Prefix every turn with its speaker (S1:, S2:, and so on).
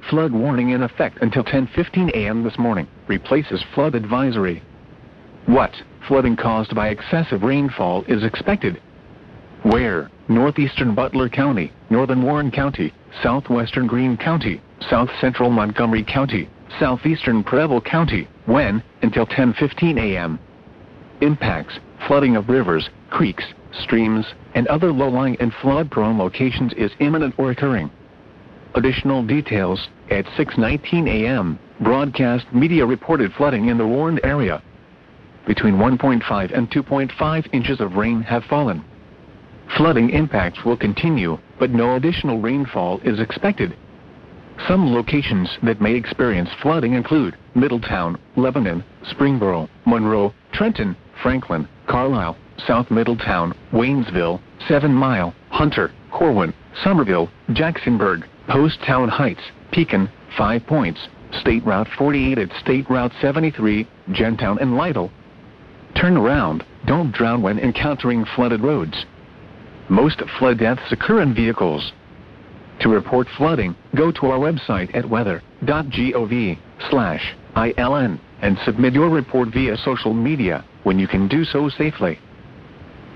S1: Flood warning in effect until 10:15 a.m. this morning replaces flood advisory. What? Flooding caused by excessive rainfall is expected. Where? Northeastern Butler County, Northern Warren County, Southwestern Greene County, South Central Montgomery County, Southeastern Preble County. When? Until 10:15 a.m. Impacts: flooding of rivers, creeks, streams, and other low-lying and flood-prone locations is imminent or occurring. Additional details: at 6:19 a.m., broadcast media reported flooding in the warned area. Between 1.5 and 2.5 inches of rain have fallen. Flooding impacts will continue, but no additional rainfall is expected. Some locations that may experience flooding include Middletown, Lebanon, Springboro, Monroe, Trenton, Franklin, Carlisle, South Middletown, Waynesville, 7 Mile, Hunter, Corwin, Somerville, Jacksonburg, Post-Town Heights, Pekin, 5 Points, State Route 48 at State Route 73, Gentown and Lytle. Turn around. Don't drown when encountering flooded roads. Most flood deaths occur in vehicles. To report flooding, go to our website at weather.gov/ILN and submit your report via social media when you can do so safely.